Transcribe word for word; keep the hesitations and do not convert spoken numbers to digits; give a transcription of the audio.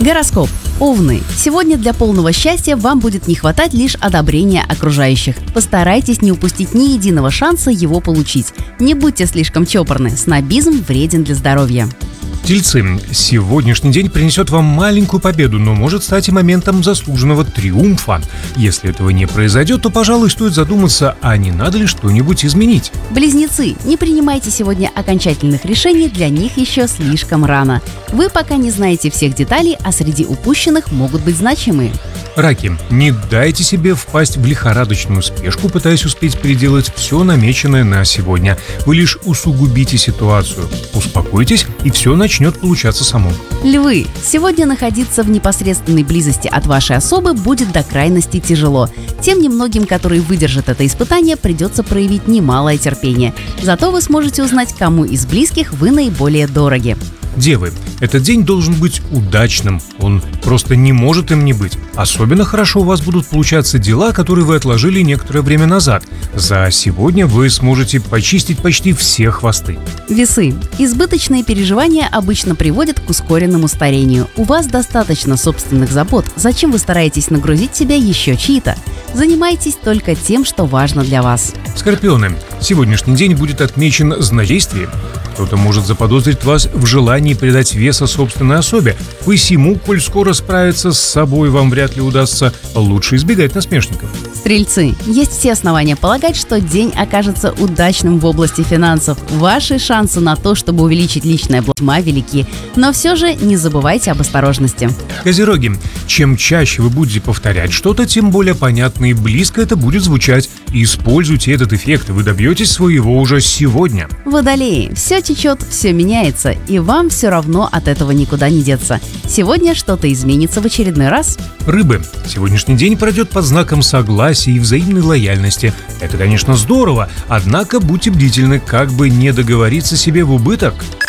Гороскоп. Овны. Сегодня для полного счастья вам будет не хватать лишь одобрения окружающих. Постарайтесь не упустить ни единого шанса его получить. Не будьте слишком чопорны, снобизм вреден для здоровья. Тельцы. Сегодняшний день принесет вам маленькую победу, но может стать и моментом заслуженного триумфа. Если этого не произойдет, то, пожалуй, стоит задуматься, а не надо ли что-нибудь изменить. Близнецы. Не принимайте сегодня окончательных решений, для них еще слишком рано. Вы пока не знаете всех деталей, а среди упущенных могут быть значимые. Раки. Не дайте себе впасть в лихорадочную спешку, пытаясь успеть переделать все намеченное на сегодня. Вы лишь усугубите ситуацию. Успокойтесь, и все начнет получаться само. Львы. Сегодня находиться в непосредственной близости от вашей особы будет до крайности тяжело. Тем немногим, которые выдержат это испытание, придется проявить немалое терпение. Зато вы сможете узнать, кому из близких вы наиболее дороги. Девы. Этот день должен быть удачным. Он просто не может им не быть. Особенно хорошо у вас будут получаться дела, которые вы отложили некоторое время назад. За сегодня вы сможете почистить почти все хвосты. Весы. Избыточные переживания обычно приводят к ускоренному старению. У вас достаточно собственных забот. Зачем вы стараетесь нагрузить себя еще чьи-то? Занимайтесь только тем, что важно для вас. Скорпионы. Сегодняшний день будет отмечен злодействием. Кто-то может заподозрить вас в желании придать веса собственной особе. Посему, коль скоро справиться с собой вам вряд ли удастся, лучше избегать насмешников. Стрельцы. Есть все основания полагать, что день окажется удачным в области финансов. Ваши шансы на то, чтобы увеличить личное благо, велики. Но все же не забывайте об осторожности. Козероги. Чем чаще вы будете повторять что-то, тем более понятно и близко это будет звучать. Используйте этот эффект, и вы добьетесь своего уже сегодня. Водолеи. Все течет, все меняется, и вам все равно от этого никуда не деться. Сегодня что-то изменится в очередной раз. Рыбы. Сегодняшний день пройдет под знаком согласия и взаимной лояльности. Это, конечно, здорово, однако будьте бдительны, как бы не договориться себе в убыток.